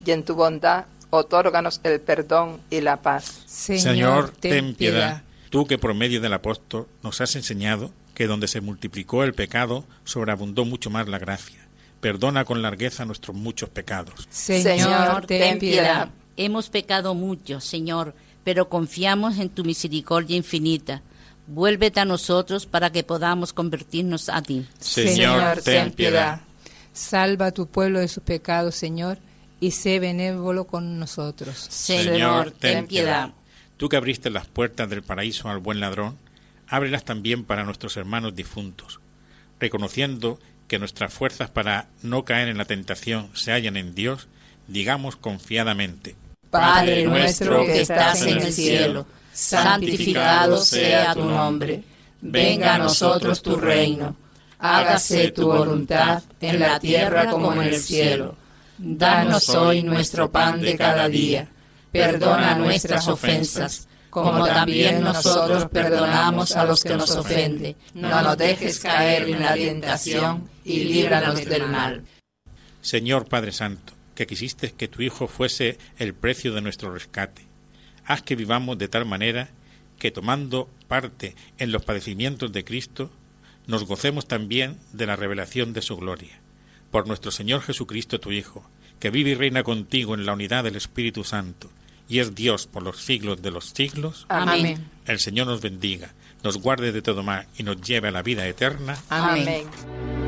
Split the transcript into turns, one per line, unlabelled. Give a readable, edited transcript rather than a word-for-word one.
y en tu bondad otórganos el perdón y la paz.
Señor, ten piedad. Tú que por medio del apóstol nos has enseñado que donde se multiplicó el pecado, sobreabundó mucho más la gracia. Perdona con largueza nuestros muchos pecados.
Señor, ten piedad.
Hemos pecado mucho, Señor, pero confiamos en tu misericordia infinita. Vuélvete a nosotros para que podamos convertirnos a ti.
Señor, ten piedad.
Salva a tu pueblo de sus pecados, Señor, y sé benévolo con nosotros.
Señor, ten piedad.
Tú que abriste las puertas del paraíso al buen ladrón, ábrelas también para nuestros hermanos difuntos, reconociendo que nuestras fuerzas para no caer en la tentación se hallan en Dios, digamos confiadamente:
Padre nuestro que estás en el cielo, santificado sea tu nombre. Venga a nosotros tu reino. Hágase tu voluntad en la tierra como en el cielo. Danos hoy nuestro pan de cada día. Perdona nuestras ofensas, como también nosotros perdonamos a los que nos ofenden. No nos dejes caer en la tentación y líbranos del mal.
Señor Padre Santo, que quisiste que tu Hijo fuese el precio de nuestro rescate, haz que vivamos de tal manera que, tomando parte en los padecimientos de Cristo, nos gocemos también de la revelación de su gloria. Por nuestro Señor Jesucristo, tu Hijo, que vive y reina contigo en la unidad del Espíritu Santo, y es Dios por los siglos de los siglos.
Amén.
El Señor nos bendiga, nos guarde de todo mal y nos lleve a la vida eterna.
Amén.
Amén.